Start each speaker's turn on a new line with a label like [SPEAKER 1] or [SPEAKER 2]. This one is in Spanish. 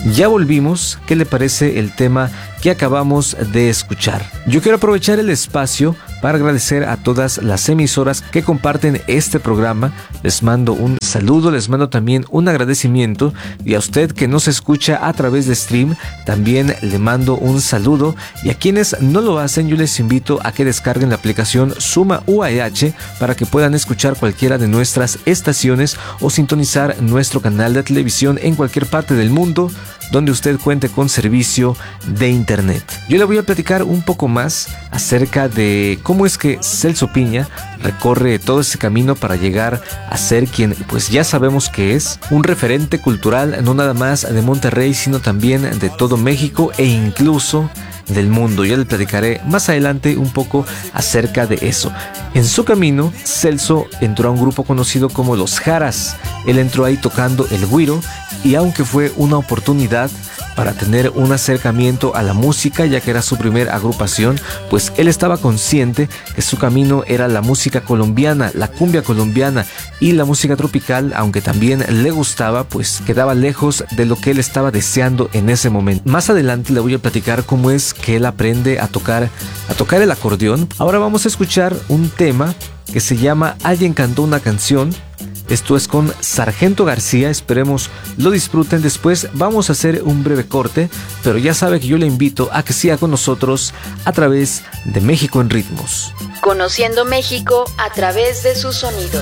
[SPEAKER 1] Ya volvimos. ¿Qué le parece el tema que acabamos de escuchar? Yo quiero aprovechar el espacio para agradecer a todas las emisoras que comparten este programa. Les mando un saludo, les mando también un agradecimiento, y a usted que nos escucha a través de stream también le mando un saludo, y a quienes no lo hacen yo les invito a que descarguen la aplicación Suma UAH para que puedan escuchar cualquiera de nuestras estaciones o sintonizar nuestro canal de televisión en cualquier parte del mundo donde usted cuente con servicio de internet. Yo le voy a platicar un poco más acerca de cómo es que Celso Piña recorre todo ese camino para llegar a ser quien pues ya sabemos que es un referente cultural, no nada más de Monterrey, sino también de todo México e incluso del mundo. Ya le platicaré más adelante un poco acerca de eso. En su camino, Celso entró a un grupo conocido como Los Jaras. Él entró ahí tocando el güiro, y aunque fue una oportunidad para tener un acercamiento a la música, ya que era su primer agrupación, pues él estaba consciente que su camino era la música colombiana, la cumbia colombiana, y la música tropical, aunque también le gustaba, pues quedaba lejos de lo que él estaba deseando en ese momento. Más adelante le voy a platicar cómo es que él aprende a tocar el acordeón. Ahora vamos a escuchar un tema que se llama Alguien cantó una canción. Esto es con Sargento García, esperemos lo disfruten. Después vamos a hacer un breve corte, pero ya sabe que yo le invito a que siga con nosotros a través de México en Ritmos.
[SPEAKER 2] Conociendo México a través de su sonido.